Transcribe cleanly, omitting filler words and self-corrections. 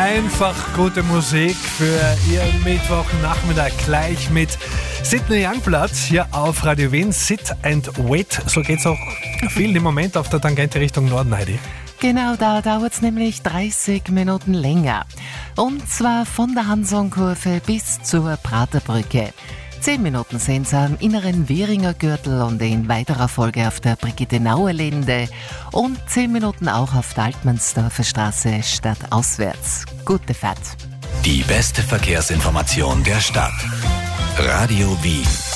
Einfach gute Musik für Ihren Mittwochnachmittag gleich mit Sidney Youngblood hier auf Radio Wien. Sit and Wait, so geht's auch viel im Moment auf der Tangente Richtung Norden, Heidi. Genau, da dauert es nämlich 30 Minuten länger. Und zwar von der Hansonkurve bis zur Praterbrücke. 10 Minuten sind es am inneren Währinger Gürtel und in weiterer Folge auf der Brigitte-Nauer Linde und 10 Minuten auch auf der Altmannsdorfer Straße stadtauswärts. Gute Fahrt. Die beste Verkehrsinformation der Stadt. Radio Wien.